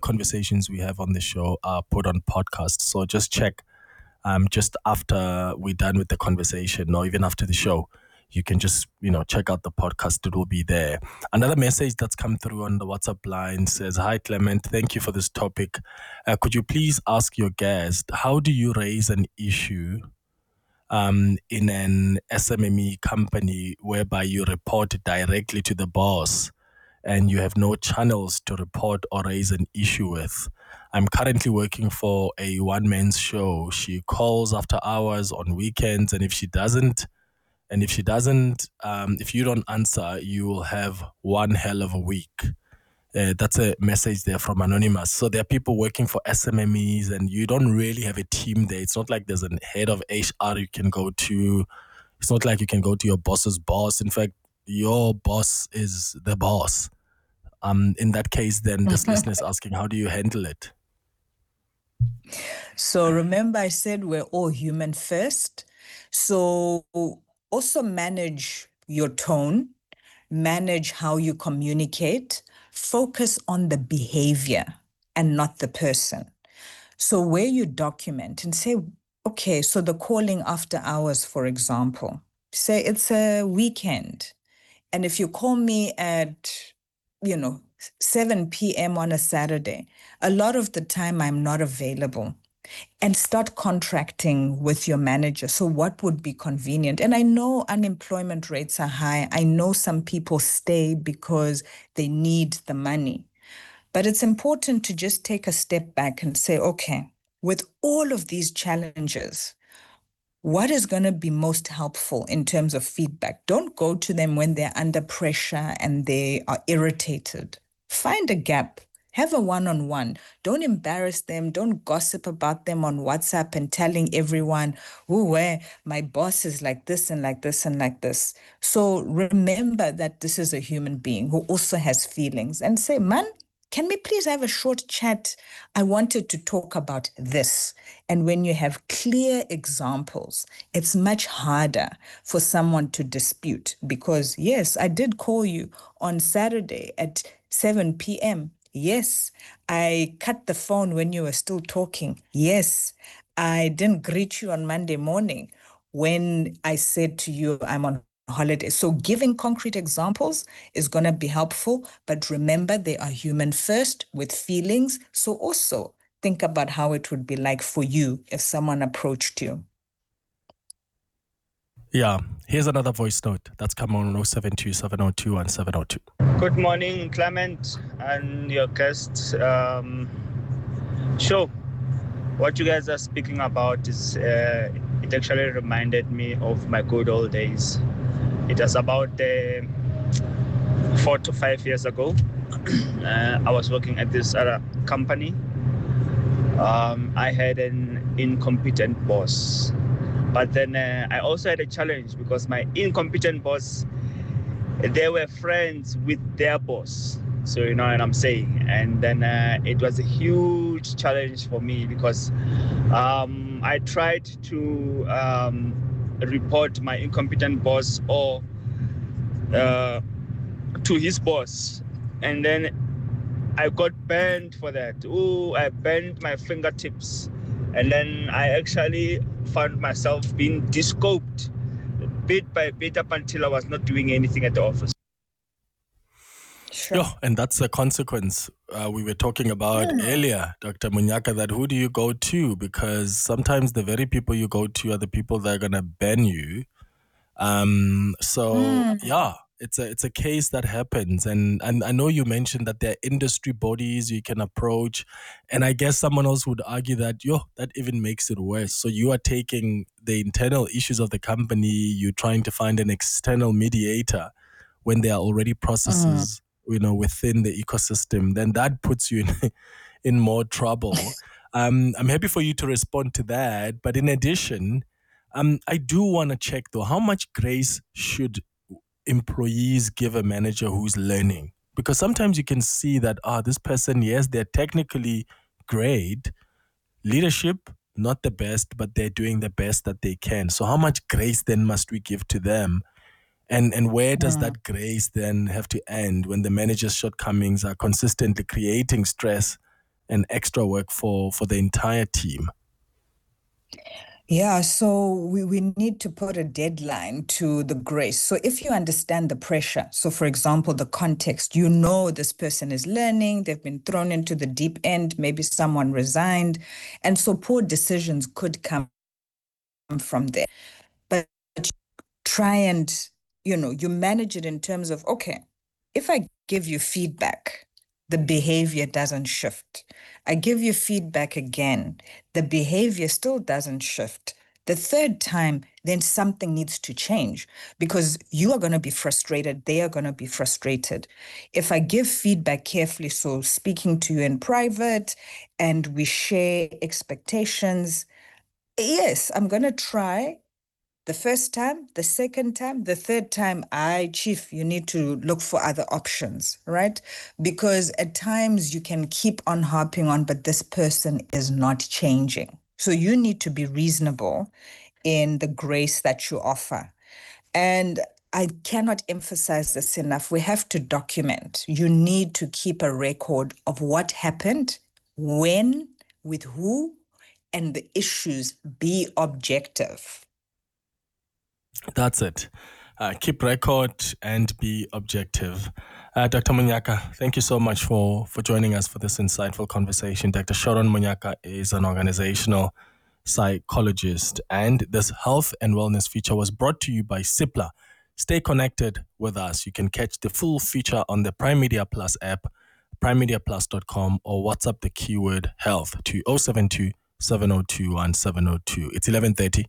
conversations we have on the show are put on podcast. So just check just after we're done with the conversation or even after the show. You can just, check out the podcast. It will be there. Another message that's come through on the WhatsApp line says, "Hi, Clement. Thank you for this topic. Could you please ask your guest, how do you raise an issue in an SMME company whereby you report directly to the boss and you have no channels to report or raise an issue with? I'm currently working for a one-man show. She calls after hours on weekends, and if you don't answer, you will have one hell of a week." That's a message there from Anonymous. So there are people working for SMMEs and you don't really have a team there. It's not like there's a head of HR you can go to. It's not like you can go to your boss's boss. In fact, your boss is the boss. In that case, then this listener is asking, how do you handle it? So remember I said we're all human first. So also manage your tone, manage how you communicate, focus on the behavior and not the person. So where you document and say, okay, so the calling after hours, for example, say it's a weekend. And if you call me at, 7 p.m. on a Saturday, a lot of the time I'm not available. And start contracting with your manager. So what would be convenient? And I know unemployment rates are high. I know some people stay because they need the money. But it's important to just take a step back and say, okay, with all of these challenges, what is going to be most helpful in terms of feedback? Don't go to them when they're under pressure and they are irritated. Find a gap. Have a one-on-one. Don't embarrass them. Don't gossip about them on WhatsApp and telling everyone, where my boss is like this and like this and like this. So remember that this is a human being who also has feelings, and say, man, can we please have a short chat? I wanted to talk about this. And when you have clear examples, it's much harder for someone to dispute because, yes, I did call you on Saturday at 7 p.m. Yes, I cut the phone when you were still talking. Yes, I didn't greet you on Monday morning when I said to you, I'm on holiday. So giving concrete examples is going to be helpful. But remember, they are human first with feelings. So also think about how it would be like for you if someone approached you. Yeah, here's another voice note that's come on 072 702 1702. Good morning, Clement and your guests. Sure, what you guys are speaking about is, it actually reminded me of my good old days. It was about 4 to 5 years ago. I was working at this other company. I had an incompetent boss. But then I also had a challenge because my incompetent boss, they were friends with their boss. So you know what I'm saying? And then it was a huge challenge for me because I tried to report my incompetent boss or to his boss. And then I got banned for that. I burned my fingertips. And then I actually found myself being descoped bit by bit up until I was not doing anything at the office. Sure. Yeah, and that's the consequence we were talking about earlier, Dr. Munyaka, that who do you go to? Because sometimes the very people you go to are the people that are going to ban you. Yeah, it's a case that happens. And I know you mentioned that there are industry bodies you can approach. And I guess someone else would argue that, that even makes it worse. So you are taking the internal issues of the company, you're trying to find an external mediator when there are already processes, within the ecosystem, then that puts you in more trouble. I'm happy for you to respond to that. But in addition, I do want to check, though, how much grace should employees give a manager who's learning? Because sometimes you can see that, this person, yes, they're technically great. Leadership, not the best, but they're doing the best that they can. So how much grace then must we give to them? And where does that grace then have to end when the manager's shortcomings are consistently creating stress and extra work for the entire team? Yeah, so we need to put a deadline to the grace. So if you understand the pressure, so for example, the context, you know this person is learning, they've been thrown into the deep end, maybe someone resigned, and so poor decisions could come from there. But try and, you manage it in terms of, okay, if I give you feedback, the behavior doesn't shift. I give you feedback again, the behavior still doesn't shift. The third time, then something needs to change because you are going to be frustrated. They are going to be frustrated. If I give feedback carefully, so speaking to you in private and we share expectations, yes, I'm going to try. The first time, the second time, the third time, Chief, you need to look for other options, right? Because at times you can keep on harping on, but this person is not changing. So you need to be reasonable in the grace that you offer. And I cannot emphasize this enough. We have to document. You need to keep a record of what happened, when, with who, and the issues. Be objective. That's it. Keep record and be objective. Dr. Munyaka, thank you so much for joining us for this insightful conversation. Dr. Sharon Munyaka is an organizational psychologist, and this health and wellness feature was brought to you by Cipla. Stay connected with us. You can catch the full feature on the Prime Media Plus app, primemediaplus.com, or WhatsApp the keyword health to 072 702 1702. It's 11:30.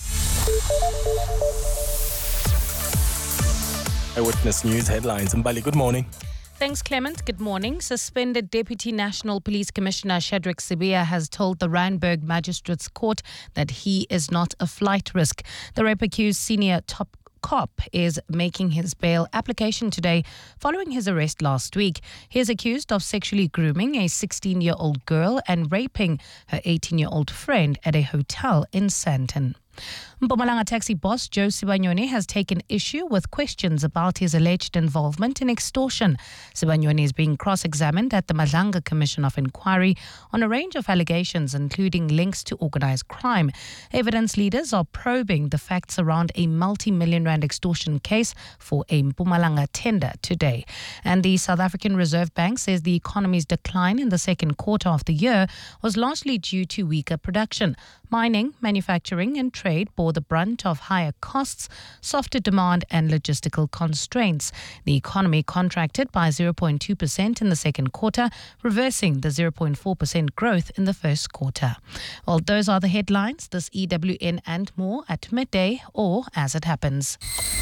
Eyewitness News headlines. Mbali, good morning. Thanks, Clement. Good morning. Suspended Deputy National Police Commissioner Shadrack Sibiya has told the Randburg Magistrates Court that he is not a flight risk. The rape-accused senior top cop is making his bail application today following his arrest last week. He is accused of sexually grooming a 16-year-old girl and raping her 18-year-old friend at a hotel in Sandton. Mpumalanga taxi boss Joe Sibanyoni has taken issue with questions about his alleged involvement in extortion. Sibanyoni is being cross-examined at the Madlanga Commission of Inquiry on a range of allegations, including links to organized crime. Evidence leaders are probing the facts around a multi-million rand extortion case for a Mpumalanga tender today. And the South African Reserve Bank says the economy's decline in the second quarter of the year was largely due to weaker production. Mining, manufacturing and trade bore the brunt of higher costs, softer demand and logistical constraints. The economy contracted by 0.2% in the second quarter, reversing the 0.4% growth in the first quarter. Well, those are the headlines. This EWN and more at midday or as it happens.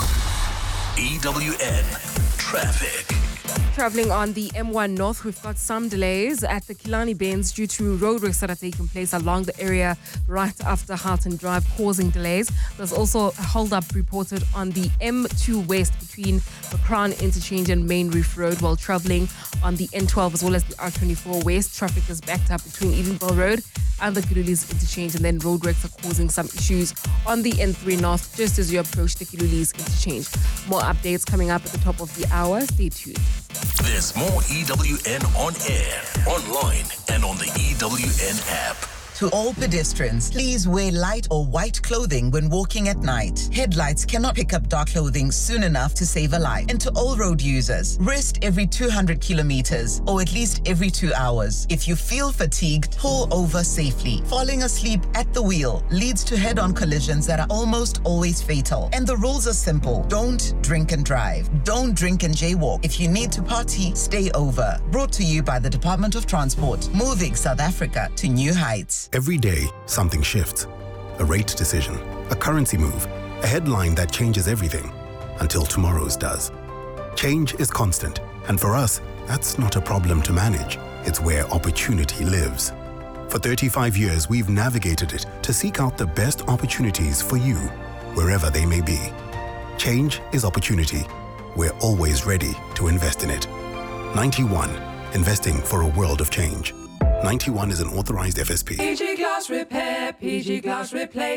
EWN Traffic. Traveling on the M1 North, we've got some delays at the Killarney Bends due to roadworks that are taking place along the area right after Halton Drive, causing delays. There's also a hold-up reported on the M2 West between the Crown Interchange and Main Reef Road while traveling on the N12 as well as the R24 West. Traffic is backed up between Edenville Road and the Kilulis Interchange, and then roadworks are causing some issues on the N3 North just as you approach the Kilulis Interchange. More updates coming up at the top of the hour. Stay tuned. There's more EWN on air, online, and on the EWN app. To all pedestrians, please wear light or white clothing when walking at night. Headlights cannot pick up dark clothing soon enough to save a life. And to all road users, rest every 200 kilometers or at least every 2 hours. If you feel fatigued, pull over safely. Falling asleep at the wheel leads to head-on collisions that are almost always fatal. And the rules are simple. Don't drink and drive. Don't drink and jaywalk. If you need to party, stay over. Brought to you by the Department of Transport, moving South Africa to new heights. Every day, something shifts. A rate decision, a currency move, a headline that changes everything until tomorrow's does. Change is constant, and for us, that's not a problem to manage. It's where opportunity lives. For 35 years, we've navigated it to seek out the best opportunities for you, wherever they may be. Change is opportunity. We're always ready to invest in it. 91, investing for a world of change. 91 is an authorized FSP. PG Glass Repair, PG Glass Replace.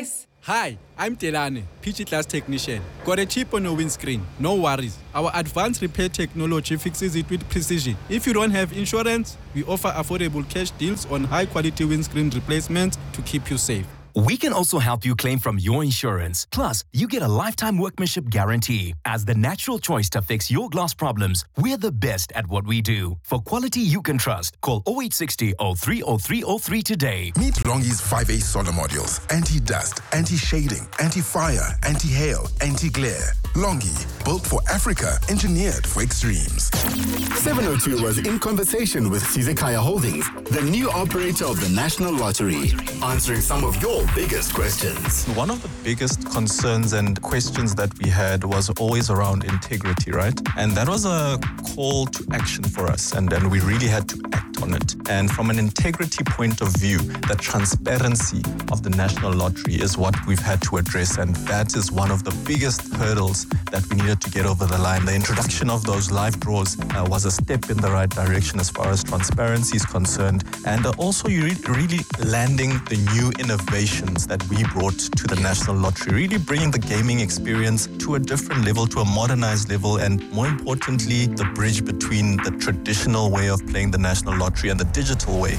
Hi, I'm Telane, PG Class Technician. Got a chip on your windscreen? No worries. Our advanced repair technology fixes it with precision. If you don't have insurance, we offer affordable cash deals on high-quality windscreen replacements to keep you safe. We can also help you claim from your insurance. Plus, you get a lifetime workmanship guarantee. As the natural choice to fix your glass problems, we're the best at what we do. For quality you can trust, call 0860 030303 today. Meet Longi's 5A solar modules. Anti-dust, anti-shading, anti-fire, anti-hail, anti-glare. Longi, built for Africa, engineered for extremes. 702 was in conversation with Sizekaya Holdings, the new operator of the National Lottery, answering some of your biggest questions. One of the biggest concerns and questions that we had was always around integrity, right? And that was a call to action for us, and we really had to act on it. And from an integrity point of view, the transparency of the National Lottery is what we've had to address, and that is one of the biggest hurdles that we needed to get over the line. The introduction of those live draws was a step in the right direction as far as transparency is concerned, and also you really landing the new innovations that we brought to the National Lottery, really bringing the gaming experience to a different level, to a modernized level, and more importantly, the bridge between the traditional way of playing the National Lottery and the digital way.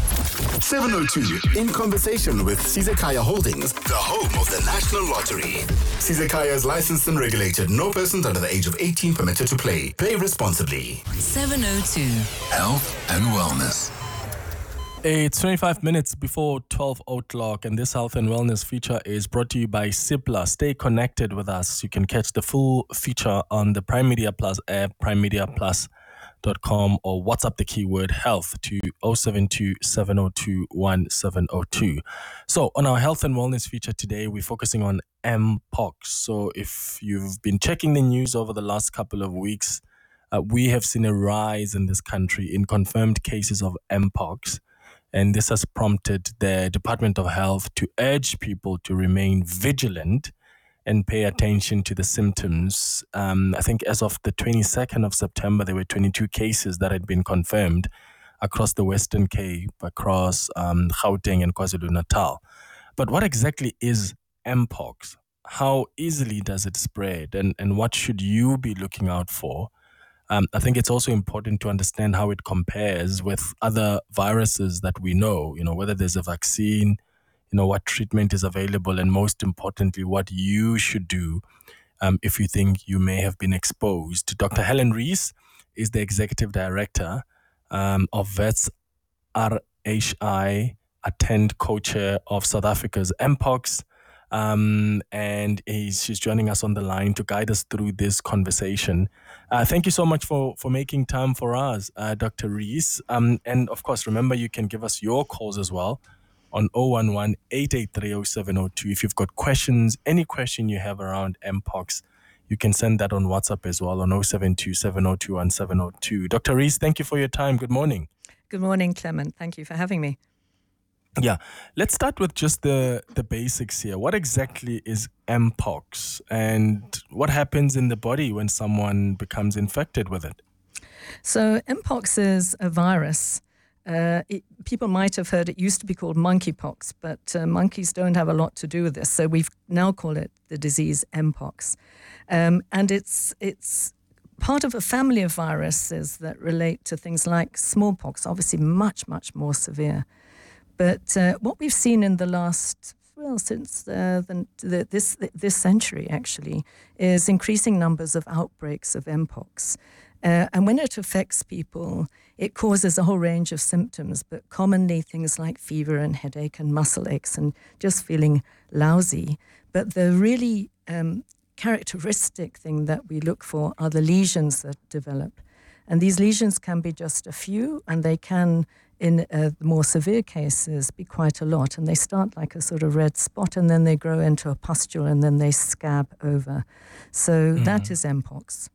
702 in conversation with Sizekaya Holdings, the home of the National Lottery. Sizekaya is licensed and regulated. No persons under the age of 18 permitted to play. Play responsibly. 702 Health and Wellness. It's 25 minutes before 12 o'clock, and this health and wellness feature is brought to you by Cipla. Stay connected with us. You can catch the full feature on the Prime Media Plus app, primemediaplus.com, or WhatsApp the keyword health to 072 702 1702. So on our health and wellness feature today, we're focusing on Mpox. So if you've been checking the news over the last couple of weeks, we have seen a rise in this country in confirmed cases of Mpox. And this has prompted the Department of Health to urge people to remain vigilant and pay attention to the symptoms. I think as of the 22nd of September, there were 22 cases that had been confirmed across the Western Cape, across Gauteng and KwaZulu-Natal. But what exactly is Mpox? How easily does it spread? And what should you be looking out for? I think it's also important to understand how it compares with other viruses that we know, whether there's a vaccine, what treatment is available, and most importantly, what you should do if you think you may have been exposed. Dr. Helen Rees is the Executive Director of Vets RHI, Attend co-chair of South Africa's Mpox, and she's joining us on the line to guide us through this conversation. Thank you so much for making time for us, Dr. Rees. And of course, remember, you can give us your calls as well on 011-883-0702. If you've got questions, any question you have around Mpox, you can send that on WhatsApp as well on 072-702-1702. Dr. Rees, thank you for your time. Good morning. Good morning, Clement. Thank you for having me. Yeah, let's start with just the basics here. What exactly is Mpox, and what happens in the body when someone becomes infected with it? So Mpox is a virus. People might have heard it used to be called monkeypox, but monkeys don't have a lot to do with this. So we've now called it the disease Mpox. And it's part of a family of viruses that relate to things like smallpox, obviously much, much more severe. But what we've seen in the last, since this century actually, is increasing numbers of outbreaks of Mpox. And when it affects people, it causes a whole range of symptoms, but commonly things like fever and headache and muscle aches and just feeling lousy. But the really characteristic thing that we look for are the lesions that develop. And these lesions can be just a few, and they can, in more severe cases, be quite a lot. And they start like a sort of red spot, and then they grow into a pustule, and then they scab over. So that is Mpox.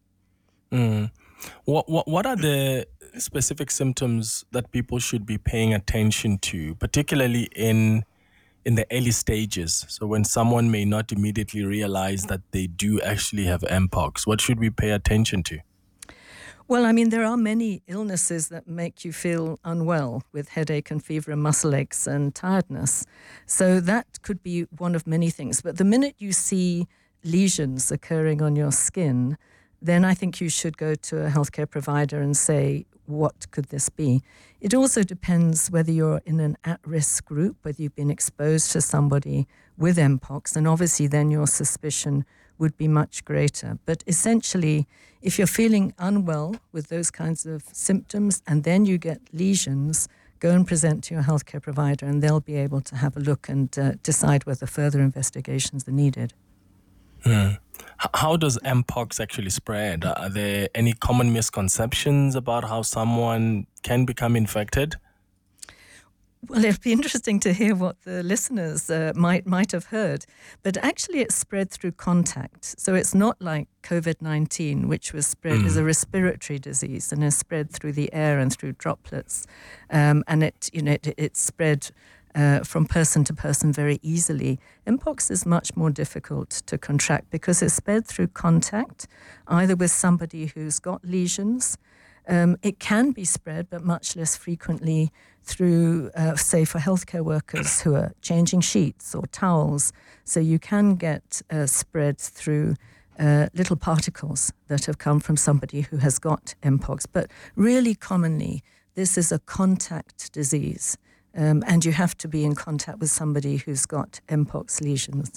What are the specific symptoms that people should be paying attention to, particularly in the early stages? So when someone may not immediately realize that they do actually have Mpox, what should we pay attention to? Well, I mean, there are many illnesses that make you feel unwell with headache and fever and muscle aches and tiredness. So that could be one of many things. But the minute you see lesions occurring on your skin, then I think you should go to a healthcare provider and say, what could this be? It also depends whether you're in an at-risk group, whether you've been exposed to somebody with Mpox, and obviously then your suspicion would be much greater. But essentially, if you're feeling unwell with those kinds of symptoms and then you get lesions, go and present to your healthcare provider and they'll be able to have a look and decide whether further investigations are needed. How does Mpox actually spread? Are there any common misconceptions about how someone can become infected? Well, it'd be interesting to hear what the listeners might have heard. But actually, it's spread through contact. So it's not like COVID-19, which was spread as a respiratory disease and is spread through the air and through droplets. And it's spread from person to person very easily. Mpox is much more difficult to contract because it's spread through contact, either with somebody who's got lesions. It can be spread, but much less frequently through, say, for healthcare workers who are changing sheets or towels. So you can get spread through little particles that have come from somebody who has got Mpox. But really commonly, this is a contact disease. And you have to be in contact with somebody who's got Mpox lesions.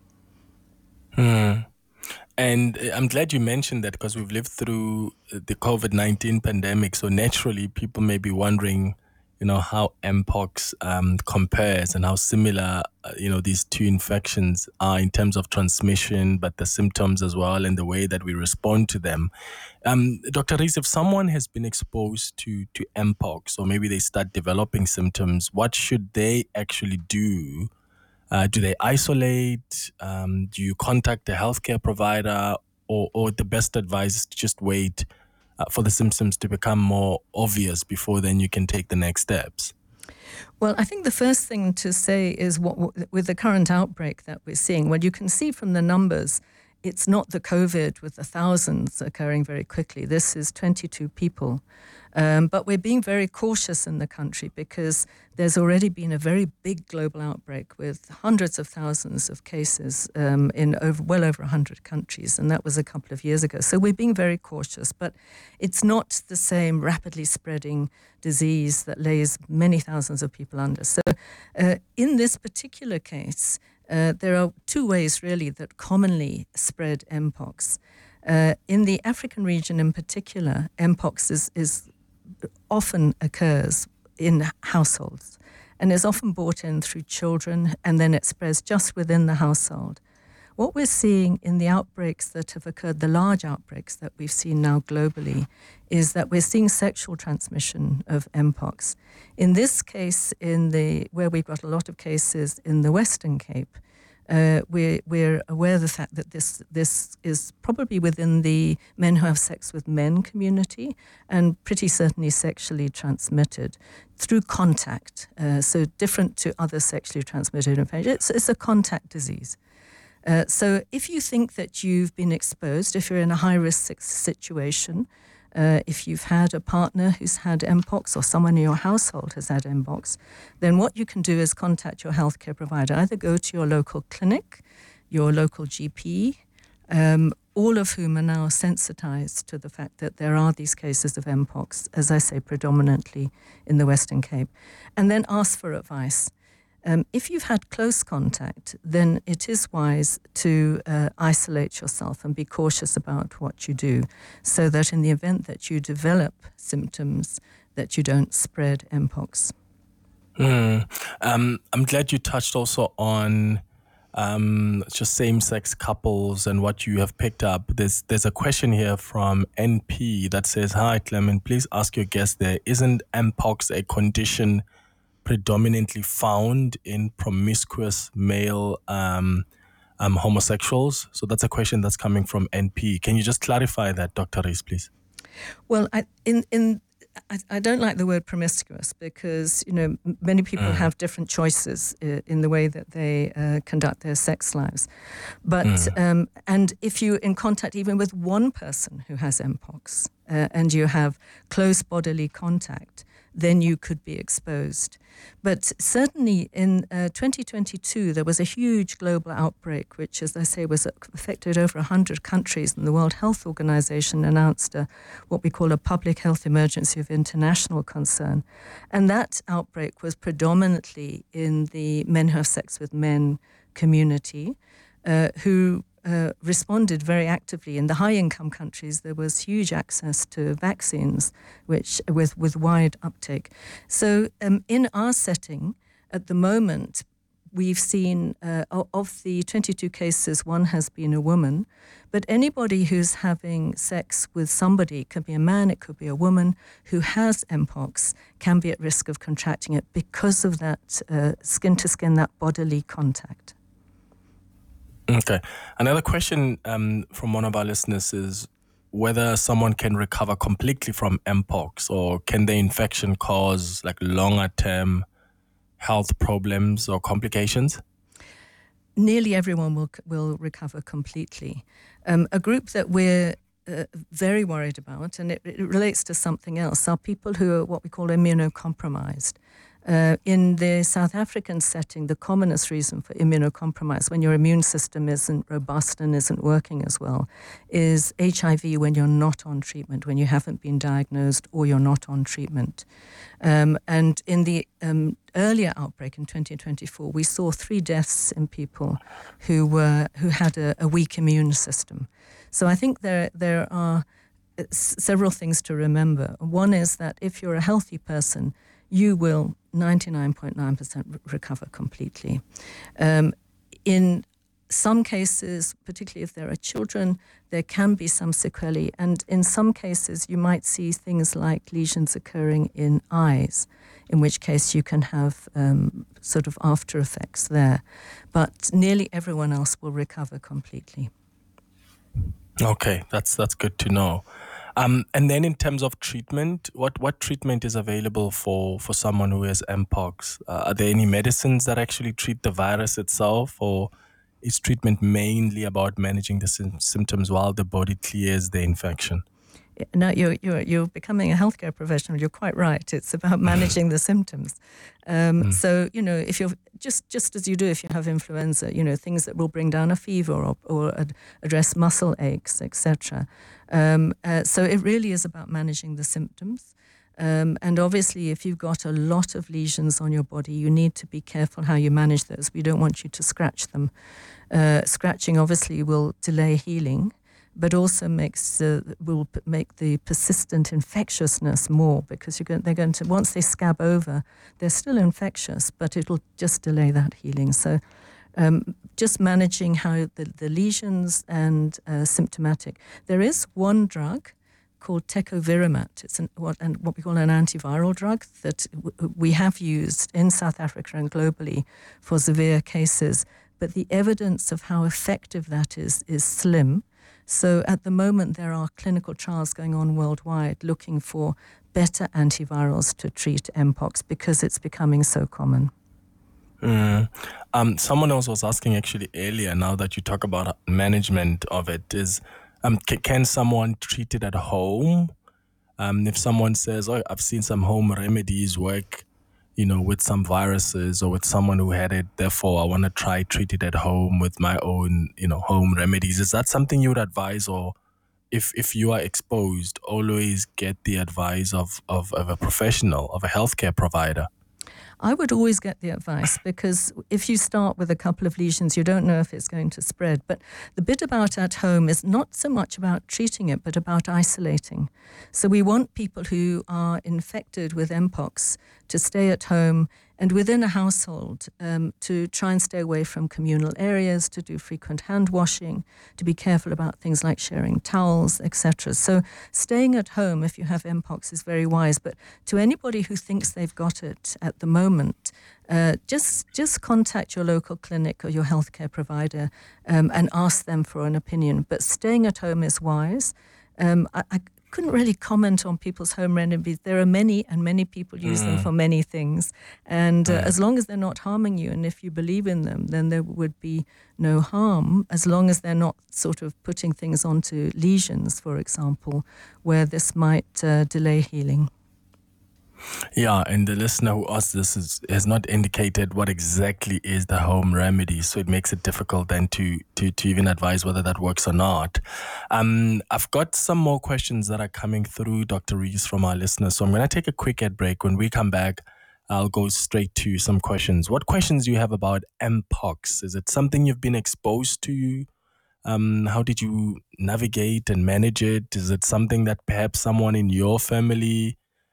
And I'm glad you mentioned that because we've lived through the COVID-19 pandemic. So naturally, people may be wondering, how Mpox compares and how similar, these two infections are in terms of transmission, but the symptoms as well and the way that we respond to them. Dr. Rees, if someone has been exposed to Mpox or maybe they start developing symptoms, what should they actually do? Do they isolate? Do you contact a healthcare provider? Or the best advice is to just wait for the symptoms to become more obvious before then you can take the next steps? Well, I think the first thing to say is with the current outbreak that we're seeing, well, you can see from the numbers, it's not the COVID with the thousands occurring very quickly. This is 22 people. But we're being very cautious in the country because there's already been a very big global outbreak with hundreds of thousands of cases in well over 100 countries, and that was a couple of years ago. So we're being very cautious, but it's not the same rapidly spreading disease that lays many thousands of people under. So in this particular case, there are two ways really that commonly spread Mpox. In the African region in particular, Mpox is often occurs in households and is often brought in through children, and then it spreads just within the household. What we're seeing in the outbreaks that have occurred, the large outbreaks that we've seen now globally, is that we're seeing sexual transmission of Mpox. In this case, where we've got a lot of cases in the Western Cape, we're aware of the fact that this is probably within the men who have sex with men community and pretty certainly sexually transmitted through contact. So different to other sexually transmitted infections. It's a contact disease. So if you think that you've been exposed, if you're in a high-risk situation, if you've had a partner who's had Mpox or someone in your household has had Mpox, then what you can do is contact your healthcare provider. Either go to your local clinic, your local GP, all of whom are now sensitized to the fact that there are these cases of Mpox, as I say, predominantly in the Western Cape, and then ask for advice. If you've had close contact, then it is wise to isolate yourself and be cautious about what you do so that in the event that you develop symptoms, that you don't spread Mpox. I'm glad you touched also on just same-sex couples and what you have picked up. There's a question here from NP that says, "Hi, Clement, please ask your guest there, isn't Mpox a condition predominantly found in promiscuous male homosexuals?" So that's a question that's coming from NP. Can you just clarify that, Dr. Rees, please? Well, I don't like the word promiscuous because, many people have different choices in the way that they conduct their sex lives. But, and if you're in contact even with one person who has Mpox and you have close bodily contact, then you could be exposed. But certainly in 2022, there was a huge global outbreak, which, as I say, was affected over 100 countries, and the World Health Organization announced what we call a public health emergency of international concern. And that outbreak was predominantly in the men who have sex with men community, who responded very actively. In the high-income countries, there was huge access to vaccines, which with wide uptake. So in our setting, at the moment, we've seen of the 22 cases, one has been a woman. But anybody who's having sex with somebody, it could be a man, it could be a woman, who has Mpox, can be at risk of contracting it because of that skin-to-skin, that bodily contact. Okay. Another question from one of our listeners is whether someone can recover completely from Mpox, or can the infection cause like longer term health problems or complications? Nearly everyone will recover completely. A group that we're very worried about, and it relates to something else, are people who are what we call immunocompromised. In the South African setting, the commonest reason for immunocompromise, when your immune system isn't robust and isn't working as well, is HIV when you're not on treatment, when you haven't been diagnosed or you're not on treatment. And in the earlier outbreak in 2024, we saw 3 deaths in people who had a weak immune system. So I think there are several things to remember. One is that if you're a healthy person, you will 99.9% recover completely. In some cases, particularly if there are children, there can be some sequelae. And in some cases, you might see things like lesions occurring in eyes, in which case you can have sort of after effects there. But nearly everyone else will recover completely. Okay, that's good to know. And then in terms of treatment, what treatment is available for someone who has Mpox? Are there any medicines that actually treat the virus itself, or is treatment mainly about managing the symptoms while the body clears the infection? No, you're becoming a healthcare professional. You're quite right. It's about managing the symptoms. So, if you're just as you do if you have influenza, things that will bring down a fever or address muscle aches, etc. So it really is about managing the symptoms. And obviously, if you've got a lot of lesions on your body, you need to be careful how you manage those. We don't want you to scratch them. Scratching obviously will delay healing, but also will make the persistent infectiousness more, because they're going to, once they scab over, they're still infectious, but it'll just delay that healing. So just managing how the lesions and symptomatic. There is one drug called tecovirimat. It's what we call an antiviral drug that we have used in South Africa and globally for severe cases, but the evidence of how effective that is slim. So at the moment, there are clinical trials going on worldwide looking for better antivirals to treat Mpox because it's becoming so common. Someone else was asking actually earlier, now that you talk about management of it, is can someone treat it at home? If someone says, oh, I've seen some home remedies work, with some viruses or with someone who had it, therefore I want to treat it at home with my own, home remedies. Is that something you would advise? Or if you are exposed, always get the advice of a professional, of a healthcare provider? I would always get the advice, because if you start with a couple of lesions, you don't know if it's going to spread. But the bit about at home is not so much about treating it, but about isolating. So we want people who are infected with Mpox to stay at home and within a household, to try and stay away from communal areas, to do frequent hand washing, to be careful about things like sharing towels, etc. So staying at home if you have Mpox is very wise. But to anybody who thinks they've got it at the moment, just contact your local clinic or your healthcare provider and ask them for an opinion. But staying at home is wise. couldn't really comment on people's home remedies. There are many, and many people use them for many things. And as long as they're not harming you, and if you believe in them, then there would be no harm, as long as they're not sort of putting things onto lesions, for example, where this might delay healing. Yeah, and the listener who asked this has not indicated what exactly is the home remedy, so it makes it difficult then to even advise whether that works or not. I've got some more questions that are coming through, Dr. Rees, from our listeners, so I'm going to take a quick ad break. When we come back, I'll go straight to some questions. What questions do you have about Mpox? Is it something you've been exposed to? How did you navigate and manage it? Is it something that perhaps someone in your family,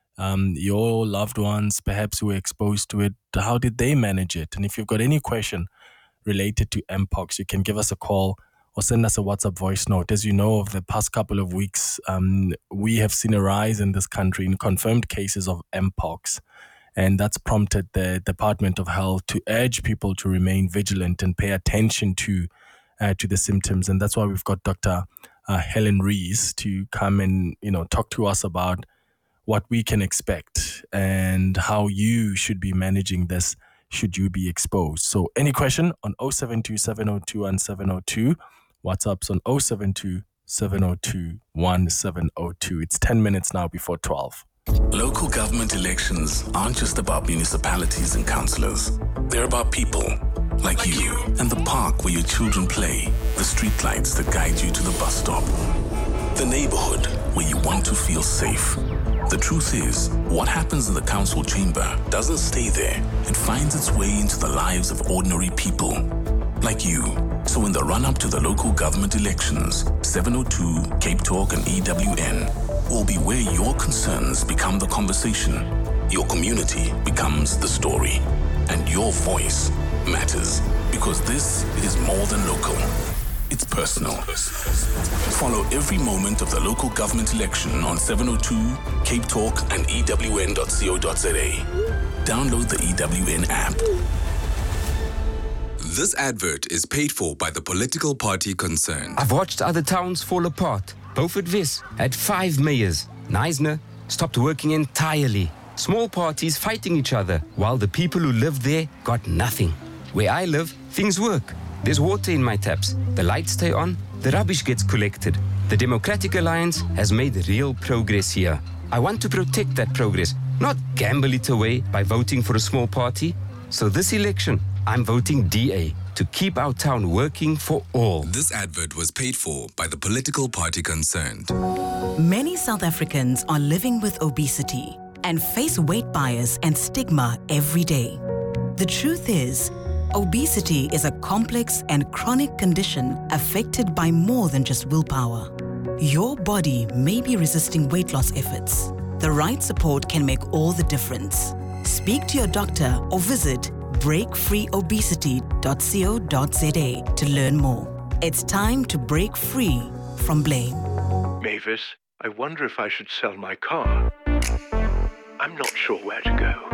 your loved ones, perhaps who were exposed to it, how did they manage it? And if you've got any question related to Mpox, you can give us a call or send us a WhatsApp voice note. As you know, over the past couple of weeks, we have seen a rise in this country in confirmed cases of Mpox. And that's prompted the Department of Health to urge people to remain vigilant and pay attention to the symptoms. And that's why we've got Dr. Helen Rees to come and talk to us about what we can expect and how you should be managing this should you be exposed. So any question on 072 702 1702, WhatsApp's on 072 702 1702. It's 10 minutes now before 12. Local government elections aren't just about municipalities and councillors. They're about people like you and the park where your children play, the streetlights that guide you to the bus stop, the neighborhood where you want to feel safe. The truth is, what happens in the council chamber doesn't stay there. It finds its way into the lives of ordinary people, like you. So in the run-up to the local government elections, 702, Cape Talk and EWN will be where your concerns become the conversation, your community becomes the story, and your voice matters, because this is more than local. It's personal. Follow every moment of the local government election on 702, Cape Talk, and EWN.co.za. Download the EWN app. This advert is paid for by the political party concerned. I've watched other towns fall apart. Beaufort Wes had 5 mayors. Knysna stopped working entirely. Small parties fighting each other, while the people who lived there got nothing. Where I live, things work. There's water in my taps, the lights stay on, the rubbish gets collected. The Democratic Alliance has made real progress here. I want to protect that progress, not gamble it away by voting for a small party. So this election, I'm voting DA to keep our town working for all. This advert was paid for by the political party concerned. Many South Africans are living with obesity and face weight bias and stigma every day. The truth is, obesity is a complex and chronic condition affected by more than just willpower. Your body may be resisting weight loss efforts. The right support can make all the difference. Speak to your doctor or visit breakfreeobesity.co.za to learn more. It's time to break free from blame. Mavis, I wonder if I should sell my car. I'm not sure where to go.